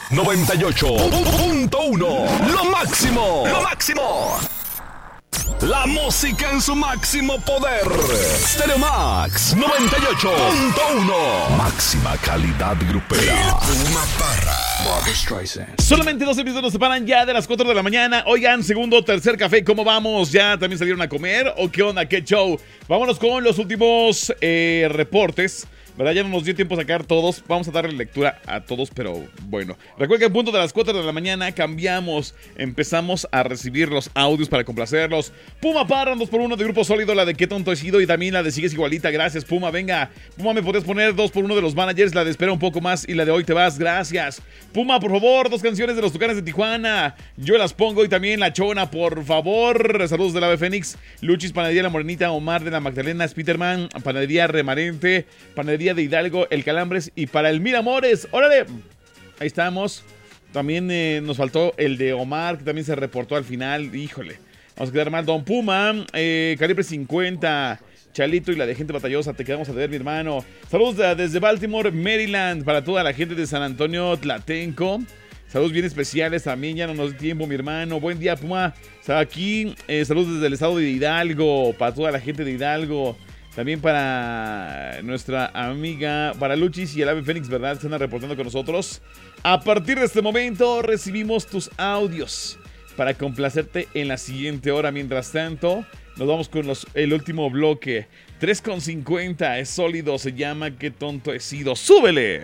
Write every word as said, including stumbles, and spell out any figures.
noventa y ocho punto uno. Lo máximo. Lo máximo. La música en su máximo poder. Stereo Max noventa y ocho punto uno. Máxima calidad grupera. Puma Parra. Solamente doce minutos nos separan ya de las cuatro de la mañana. Oigan, segundo, tercer café, ¿cómo vamos? ¿Ya también salieron a comer? ¿O qué onda? ¿Qué show? Vámonos con los últimos eh, reportes. ¿Verdad? Ya no nos dio tiempo a sacar todos. Vamos a darle lectura a todos, pero bueno. Recuerden que en punto de las cuatro de la mañana cambiamos. Empezamos a recibir los audios para complacerlos. Puma Parra, dos por uno de Grupo Sólido, la de Qué Tonto He Sido y también la de Sigues Igualita. Gracias, Puma. Venga, Puma, ¿me podrías poner dos por uno de los managers? La de Espera un poco más y la de Hoy te vas. Gracias. Puma, por favor, dos canciones de los Tucanes de Tijuana. Yo las pongo y también La Chona, por favor. Saludos del Ave Fénix. Luchis, Panadería La Morenita, Omar de la Magdalena, Spiderman, Panadería Remanente, Panadería de Hidalgo, El Calambres y para el Mil Amores. ¡Órale! Ahí estamos. También eh, nos faltó el de Omar, que también se reportó al final. Híjole, vamos a quedar mal. Don Puma, eh, Calibre cincuenta, Chalito y la de Gente Batallosa. Te quedamos a ver, mi hermano. Saludos de, desde Baltimore, Maryland, para toda la gente de San Antonio, Tlatenco. Saludos bien especiales también, ya no nos da tiempo, mi hermano. Buen día, Puma. O sea, aquí, eh, saludos desde el estado de Hidalgo, para toda la gente de Hidalgo. También para nuestra amiga, para Luchis y el Ave Fénix, ¿verdad? Se están reportando con nosotros. A partir de este momento recibimos tus audios para complacerte en la siguiente hora. Mientras tanto, nos vamos con los, el último bloque. tres con cincuenta, es sólido, se llama Qué Tonto He Sido. ¡Súbele!